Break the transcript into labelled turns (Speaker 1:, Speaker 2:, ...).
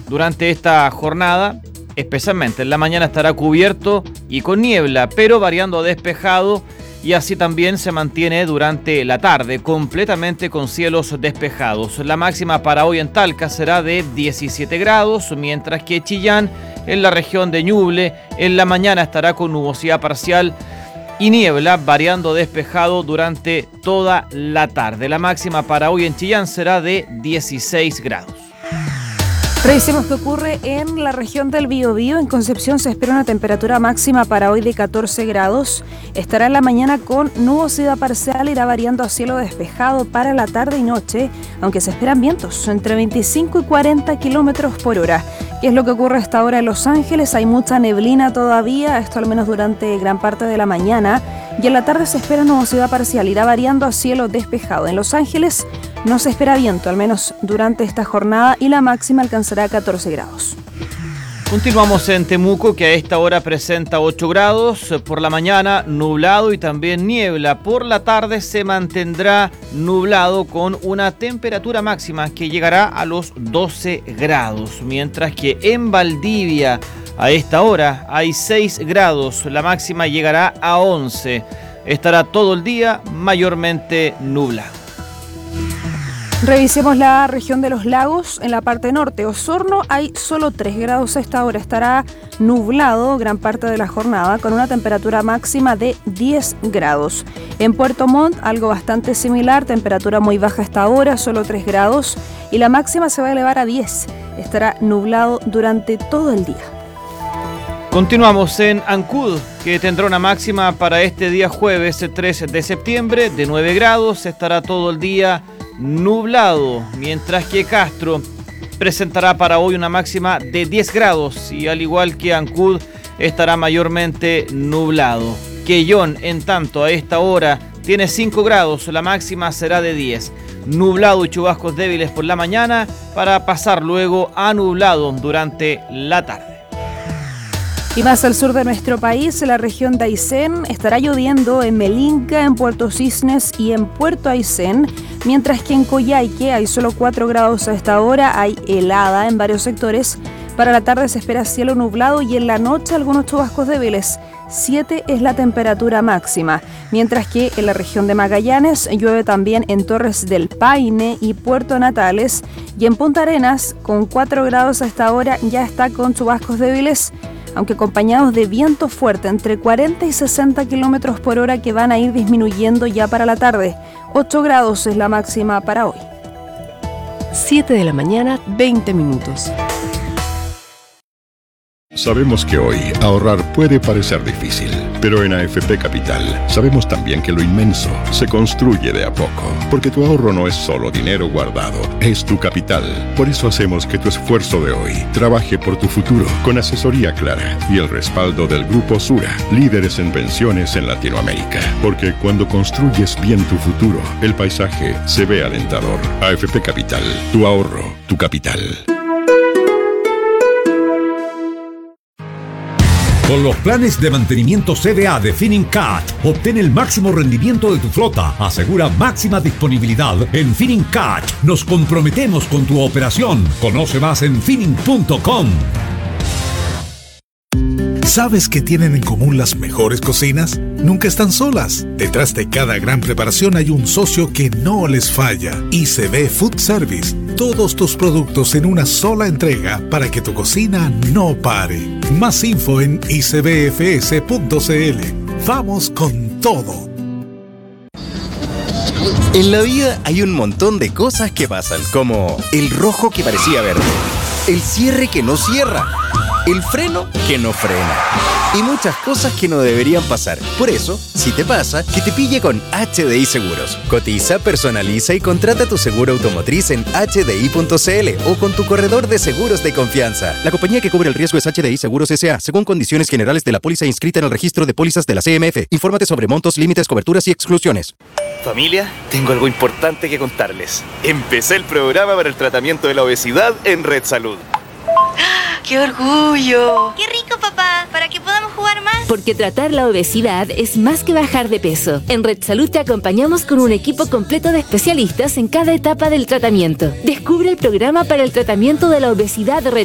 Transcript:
Speaker 1: durante esta jornada, especialmente en la mañana estará cubierto y con niebla, pero variando a despejado, y así también se mantiene durante la tarde, completamente con cielos despejados. La máxima para hoy en Talca será de 17 grados, mientras que Chillán, en la región de Ñuble, en la mañana estará con nubosidad parcial y niebla, variando despejado durante toda la tarde. La máxima para hoy en Chillán será de 16 grados.
Speaker 2: Revisemos qué ocurre en la región del Biobío. En Concepción se espera una temperatura máxima para hoy de 14 grados. Estará en la mañana con nubosidad parcial, irá variando a cielo despejado para la tarde y noche, aunque se esperan vientos entre 25 y 40 kilómetros por hora. ¿Qué es lo que ocurre a esta hora en Los Ángeles? Hay mucha neblina todavía, esto al menos durante gran parte de la mañana. Y en la tarde se espera nubosidad parcial, irá variando a cielo despejado. En Los Ángeles no se espera viento, al menos durante esta jornada, y la máxima alcanzará 14 grados.
Speaker 1: Continuamos en Temuco, que a esta hora presenta 8 grados. Por la mañana nublado y también niebla. Por la tarde se mantendrá nublado con una temperatura máxima que llegará a los 12 grados. Mientras que en Valdivia a esta hora hay 6 grados. La máxima llegará a 11. Estará todo el día mayormente nublado.
Speaker 2: Revisemos la región de los lagos. En la parte norte, Osorno, hay solo 3 grados a esta hora. Estará nublado gran parte de la jornada con una temperatura máxima de 10 grados. En Puerto Montt, algo bastante similar, temperatura muy baja a esta hora, solo 3 grados. Y la máxima se va a elevar a 10. Estará nublado durante todo el día.
Speaker 1: Continuamos en Ancud, que tendrá una máxima para este día jueves 3 de septiembre de 9 grados. Estará todo el día nublado, mientras que Castro presentará para hoy una máxima de 10 grados y al igual que Ancud estará mayormente nublado. Quellón, en tanto, a esta hora tiene 5 grados, la máxima será de 10. Nublado y chubascos débiles por la mañana para pasar luego a nublado durante la tarde.
Speaker 2: Y más al sur de nuestro país, en la región de Aysén, estará lloviendo en Melinca, en Puerto Cisnes y en Puerto Aysén, mientras que en Coyhaique hay solo 4 grados a esta hora, hay helada en varios sectores. Para la tarde se espera cielo nublado y en la noche algunos chubascos débiles. 7 es la temperatura máxima, mientras que en la región de Magallanes llueve también en Torres del Paine y Puerto Natales, y en Punta Arenas, con 4 grados a esta hora, ya está con chubascos débiles, aunque acompañados de viento fuerte entre 40 y 60 kilómetros por hora que van a ir disminuyendo ya para la tarde. 8 grados es la máxima para hoy.
Speaker 3: 7 de la mañana, 20 minutos.
Speaker 4: Sabemos que hoy ahorrar puede parecer difícil, pero en AFP Capital sabemos también que lo inmenso se construye de a poco, porque tu ahorro no es solo dinero guardado, es tu capital. Por eso hacemos que tu esfuerzo de hoy trabaje por tu futuro, con asesoría clara y el respaldo del Grupo Sura, líderes en pensiones en Latinoamérica. Porque cuando construyes bien tu futuro, el paisaje se ve alentador. AFP Capital, tu ahorro, tu capital.
Speaker 5: Con los planes de mantenimiento CDA de Finincat, obtén el máximo rendimiento de tu flota. Asegura máxima disponibilidad en Finincat. Nos comprometemos con tu operación. Conoce más en Fining.com.
Speaker 6: ¿Sabes qué tienen en común las mejores cocinas? Nunca están solas. Detrás de cada gran preparación hay un socio que no les falla. ICB Food Service. Todos tus productos en una sola entrega para que tu cocina no pare. Más info en icbfs.cl. Vamos con todo.
Speaker 7: En la vida hay un montón de cosas que pasan, como el rojo que parecía verde, el cierre que no cierra, el freno que no frena y muchas cosas que no deberían pasar. Por eso, si te pasa, que te pille con HDI Seguros. Cotiza, personaliza y contrata tu seguro automotriz en hdi.cl o con tu corredor de seguros de confianza. La compañía que cubre el riesgo es HDI Seguros S.A., según condiciones generales de la póliza inscrita en el registro de pólizas de la CMF. Infórmate sobre montos, límites, coberturas y exclusiones.
Speaker 8: Familia, tengo algo importante que contarles. Empecé el programa para el tratamiento de la obesidad en Red Salud.
Speaker 9: ¡Qué orgullo! ¡Qué rico, papá! Para que podamos jugar más.
Speaker 10: Porque tratar la obesidad es más que bajar de peso. En Red Salud te acompañamos con un equipo completo de especialistas en cada etapa del tratamiento. Descubre el programa para el tratamiento de la obesidad Red